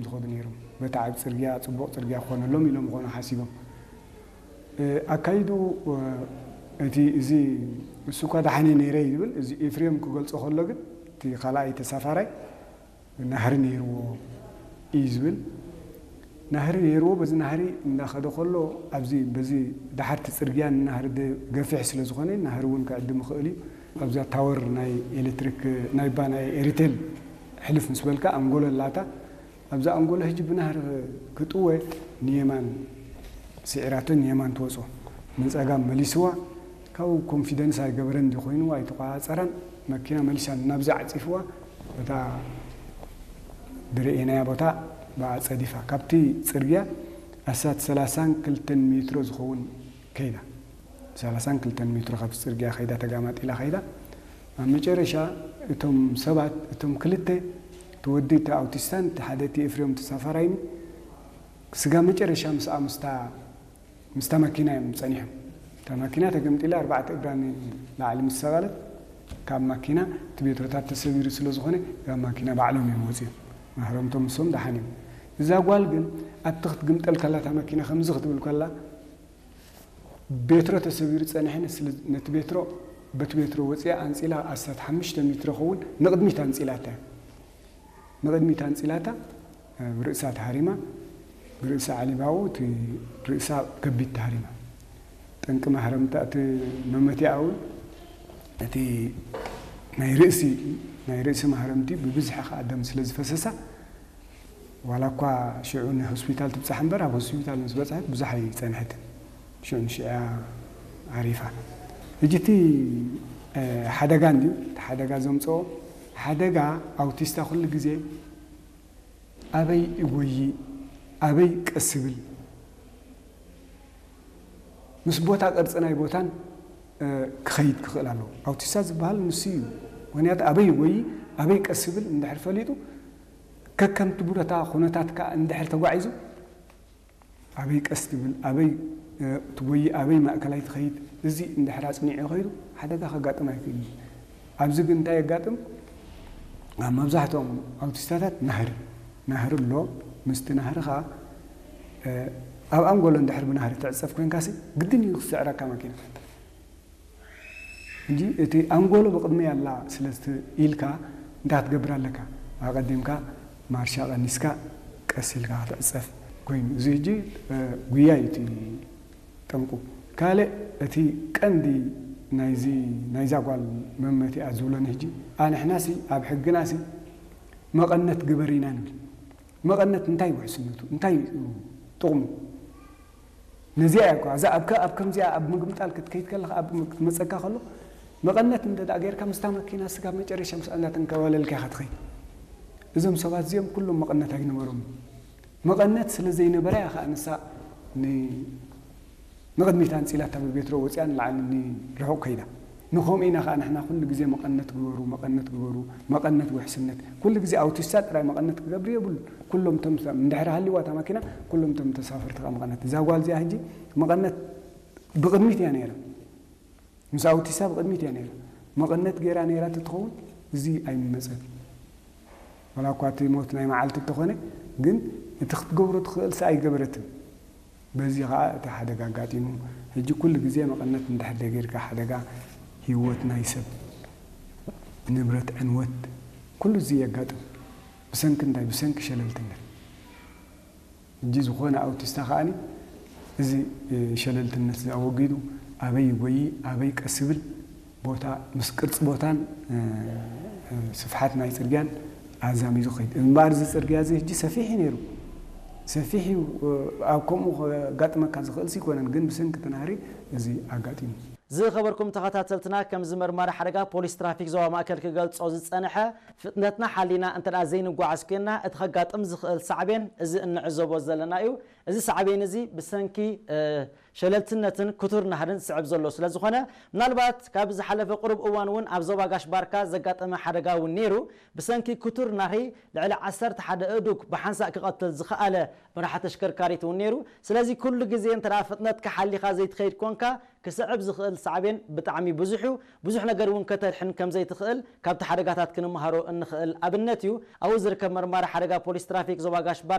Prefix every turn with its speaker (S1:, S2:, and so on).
S1: ዝኸዱ ነይሮም በታዓብ ጽርግያ ጽቡቕ ጽርግያ ኮነሎም ኢሎም ኾነ ሓሲቦም ኣካይዱ እቲ እዚ እሱ ኳ ዳሓኒ ነይረ ይብል እዚ ኤፍሬም ክገልጾ ከሎ ግን እቲ ካልኣይ ተሳፋራይ ናህሪ ነይርዎ እዩ ዝብል ናህሪ ነይርዎ በዚ ናህሪ እንዳኸደ ከሎ ኣብዚ በዚ ዳሓርቲ ጽርግያ ናህሪ ገፊሕ ስለ ዝኾነ ናህሪ እውን ክዕድም ይኽእል እዩ ኣብዛ ታወር ናይ ኤሌክትሪክ ናይ ባናይ ኤሪቴል ሕልፍ ምስ በልካ ኣንጎሎ ላታ ኣብዛ ኣንጎሎ ሕጂ ብናህሪ ክጥወ ንየማን ስዒራቶን ንየማን ትወጾ ንጸጋም መሊስዋ ካው ኮንፊደንስ ኣይገበረን ዲኾይኑ ኣይተቋፀረን መኪና መሊሳ ናብዛ ዓፂፍዋ በታ ብርኤናያ ቦታ ባጸዲፋ ካብቲ ጽርግያ ኣሳት 32 ሜትሮ ዝኸውን ከይዳ 32 ሜትሮ ካብ ጽርግያ ከይዳ ተጋማጢላ ከይዳ ኣብ መጨረሻ እቶም ሰባት እቶም ክልተ ተወዲ ኣውቲስታን ተሓደቲ ኤፍሬም ተሳፋራይኒ ስጋ መጨረሻ ምስታ መኪና እዮም ጸኒሖም እታ መኪና ተገምጢላ 4 እግራ ላዕሊ ምስ ሰቐለት ካብ መኪና እቲ ቤትሮታት ተሰቢሩ ስለ ዝኾነ ካብ መኪና ባዕሎም እዮም ወፂኦም ማሕረምቶም ሶም ዳሓን እዮም እዛ ጓል ግን ኣብ ትኽት ግምጠል ከላታ መኪና ከምዚ ክትብል ከላ ቤትሮ ተሰቢሩ ጸኒሐን ነቲ ቤትሮ በቲ ቤትሮ ወፂያ ኣንፂላ 15 ሜትሮ ኸውን ንቕድሚት ኣንፂላታ ንቕድሚት ኣንፂላታ ብርእሳ ተሃሪማ ብርእሳ ዓሊባው እቲ ርእሳ ከቢድ ተሃሪማ ጠንቂ ማሕረምታ እቲ መመቲያ እውን እቲ ናይ ርእሲ ማሕረምቲ ብብዝሒ ከዓ ደም ስለ ዝፈሰሳ ዋላ እኳ ሽዑ ሆስፒታል ትብፃሕ እምበር ኣብ ሆስፒታል ምስ በፅሐት ብዙሕ ኣይፀንሐትን ሽዑ ንሽያ ዓሪፋ ሕጂ እቲ ሓደጋ እንድዩ እቲ ሓደጋ ዘምፅኦ ሓደጋ ኣውቲስታ ኩሉ ግዜ ኣበይ እጎይ ኣበይ ቀስብል ምስ ቦታ ቅርፂ ናይ ቦታን ክኸይድ ክኽእል ኣለዎ ኣውቲስታ ዝበሃል ንሱ እዩ ምክንያቱ ኣበይ እጎይ ኣበይ ቀስብል እንድሕር ፈሊጡ ከከምቲ ቦታ ኩነታትካ እንድሕር ተጓዒዙ ኣበይ ቀስ ትብል ኣበይ ትጎይ ኣበይ ማእከላይ ትኸይድ እዚ እንድሕር ኣፅኒዑ ይኸይዱ ሓደጋ ከጋጥም ኣይክእል ኣብዚ ግን እንታይ የጋጥም ኣብ መብዛሕትኦም ኣውቲስታታት ናህሪ ኣሎ ምስቲ ናህሪ ከዓ ኣብ ኣንጎሎ እንድሕር ብናህሪ ትዕፀፍ ኮይንካሲ ግድን እዩ ክስዕረካ መኪና እንጂ እቲ ኣንጎሎ ብቅድሚ ያላ ስለቲ ኢልካ እንታይ ክትገብር ኣለካ ኣቀዲምካ ማርሻ ቀኒስካ ቀስ ኢልካ ክትዕፀፍ ኮይኑ እዚ ሕጂ ጉያ እዩ እቲ ጠንቁ ካልእ እቲ ቀንዲ ናይዛ ጓል መመቲኣ ዝብሎኒ ሕጂ ኣንሕናሲ ኣብ ሕግናሲ መቐነት ግበር ኢና ንብል መቐነት እንታይ ውሕስነቱ እንታይ ጥቕሙ ነዚኣ እኳ እዛ ኣብ ከምዚኣ ኣብ ምግምጣል ክትከይድ ከለኻ ኣብ መፀካ ከሎ መቐነት እንደዳእ ጌርካ ምስታ መኪና ስጋ መጨረሻ ምስ እንዳተንከባለልካ ኢኻ ትኸይድ እዞም ሰባት እዚኦም ኩሎም መቐነት ኣይነበሮም መቐነት ስለ ዘይነበረ ኢኻ ንሳ ንቕድሚት ኣንፂላታ ብቤትሮ ወፂያ ንላዕሊ ንርሑቕ ከይዳ ንኸምኡ ኢና ከዓ ንሕና ኩሉ ግዜ መቐነት ግበሩ መቐነት ውሕስነት ኩሉ ግዜ ኣውቲስታ ጥራይ መቐነት ክገብር የብሉ ኩሎም ቶም እንድሕር ሃሊዋ እታ መኪና ኩሎም ቶም ተሳፈርቲ ከዓ መቐነት እዛ ጓል እዚኣ ሕጂ መቐነት ብቕድሚት እያ ነይራ ምስ ኣውቲስታ ብቕድሚት እያ ነይራ መቐነት ገይራ ነይራ ትትኸውን እዚ ኣይመፀን ወላ እኳ እቲ ሞት ናይ መዓልቲ እንተኾነ ግን እቲ ክትገብሮ ትኽእል ኣይገበረትን በዚ ከዓ እቲ ሓደጋ ኣጋጢሙ ሕጂ ኩሉ ግዜ መቐነት እንድሕር ጌርካ ሓደጋ ህይወት ናይ ሰብ ንብረት ዕንወት ኩሉ እዚ የጋጥም ብሰንኪ እንታይ ብሰንኪ ሸለልትነት እንጂ ዝኾነ ኣውቲስታ ከዓኒ እዚ ሸለልትነት ኣወጊዱ ኣበይ ጎይ ኣበይ ቀስብል ቦታ ምስ ቅርፂ ቦታን ስፍሓት ናይ ፅርግያን ኣዛሚዙ ኸይድ እምበር እዚ ፅርግያ እዚ ሕጂ ሰፊሕ ነይሩ ሰፊሕ ኣብ ከምኡ ጋጥመካ ዝኽእልሲ ይኮነን ግን ብሰንኪ ተናህሪ እዚ ኣጋጢሙ
S2: ዝኸበርኩም ተኸታተልትና ከም ዝመርማሪ ሓደጋ ፖሊስ ትራፊክ ዞባ ማእከል ክገልጾ ዝጸንሐ ፍጥነትና ሓሊና እንተዳ ዘይንጓዓዝ ኮይና እቲ ከጋጥም ዝኽእል ሳዕቤን እዚ እንዕዘቦ ዘለና እዩ እዚ ሳዕቤን እዚ ብሰንኪ ሸለልትነትን ኩቱር ናህርን ዝስዕብ ዘሎ ስለ ዝኾነ ምናልባት ካብ ዝሓለፈ ቁርብ እዋን እውን ኣብ ዞባ ጋሽ ባርካ ዘጋጠመ ሓደጋ እውን ነይሩ ብሰንኪ ኩቱር ናህሪ ልዕሊ 11 እዱግ ብሓንሳእ ክቐትል ዝኸኣለ መራሒ ተሽከርካሪት እውን ነይሩ ስለዚ ኩሉ ግዜ እንተዳ ፍጥነትካ ሓሊኻ ዘይትኸይድ ኮንካ ክስዕብ ዝኽእል ሳዕቤን ብጣዕሚ ብዙሕ ነገር እውን ከተልሕን ከም ዘይትኽእል ካብቲ ሓደጋታት ክንመሃሮ እንኽእል ኣብነት እዩ ኣብኡ ዝርከብ መርማሪ ሓደጋ ፖሊስ ትራፊክ ዞባ ጋሽ ባርካ